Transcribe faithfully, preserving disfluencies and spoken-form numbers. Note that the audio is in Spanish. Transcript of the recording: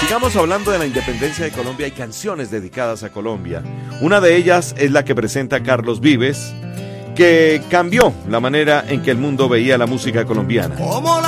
Sigamos hablando de la independencia de Colombia y canciones dedicadas a Colombia. Una de ellas es la que presenta Carlos Vives, que cambió la manera en que el mundo veía la música colombiana.